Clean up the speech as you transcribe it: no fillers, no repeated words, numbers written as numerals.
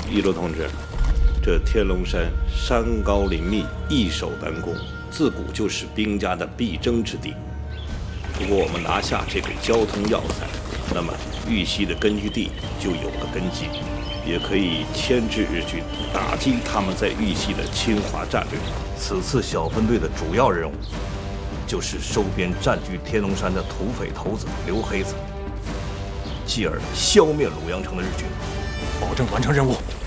一路同志，这天龙山山高林密，易守难攻，自古就是兵家的必争之地。如果我们拿下这个交通要塞，那么豫西的根据地就有了根基，也可以牵制日军，打击他们在豫西的侵华战略。 此次小分队的主要任务，就是收编占据天龙山的土匪头子刘黑子，继而消灭鲁阳城的日军。 保证完成任务。